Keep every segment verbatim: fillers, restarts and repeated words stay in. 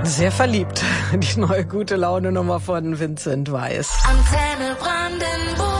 Sehr verliebt. Die neue gute Laune Nummer von Vincent Weiss. Antenne Brandenburg.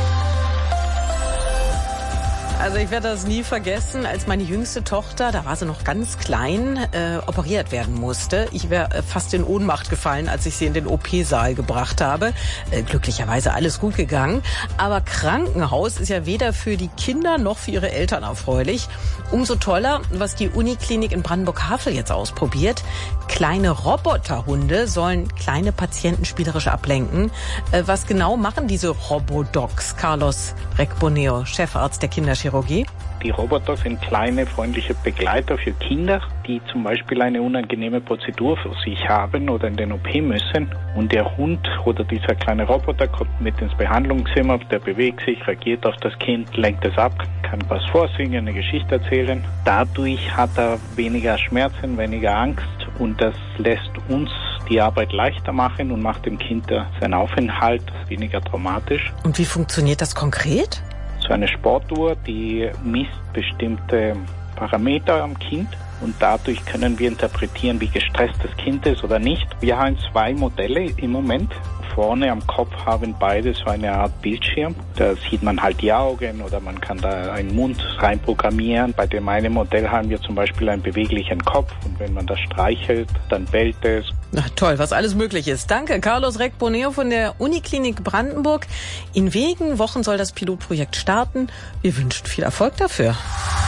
Also ich werde das nie vergessen, als meine jüngste Tochter, da war sie noch ganz klein, äh, operiert werden musste. Ich wäre äh, fast in Ohnmacht gefallen, als ich sie in den O P-Saal gebracht habe. Äh, glücklicherweise alles gut gegangen. Aber Krankenhaus ist ja weder für die Kinder noch für ihre Eltern erfreulich. Umso toller, was die Uniklinik in Brandenburg-Havel jetzt ausprobiert. Kleine Roboterhunde sollen kleine Patienten spielerisch ablenken. Äh, was genau machen diese Robodogs? Carlos Recboneo, Chefarzt der Kinderchirurgie. Die Roboter sind kleine, freundliche Begleiter für Kinder, die zum Beispiel eine unangenehme Prozedur für sich haben oder in den O P müssen. Und der Hund oder dieser kleine Roboter kommt mit ins Behandlungszimmer, der bewegt sich, reagiert auf das Kind, lenkt es ab, kann was vorsingen, eine Geschichte erzählen. Dadurch hat er weniger Schmerzen, weniger Angst und das lässt uns die Arbeit leichter machen und macht dem Kind seinen Aufenthalt weniger traumatisch. Und wie funktioniert das konkret? So eine Sportuhr, die misst bestimmte Parameter am Kind und dadurch können wir interpretieren, wie gestresst das Kind ist oder nicht. Wir haben zwei Modelle im Moment. Vorne am Kopf haben beide so eine Art Bildschirm. Da sieht man halt die Augen oder man kann da einen Mund reinprogrammieren. Bei dem einen Modell haben wir zum Beispiel einen beweglichen Kopf und wenn man das streichelt, dann bellt es. Na toll, was alles möglich ist. Danke, Carlos Recboneo von der Uniklinik Brandenburg. In wenigen Wochen soll das Pilotprojekt starten. Wir wünschen viel Erfolg dafür.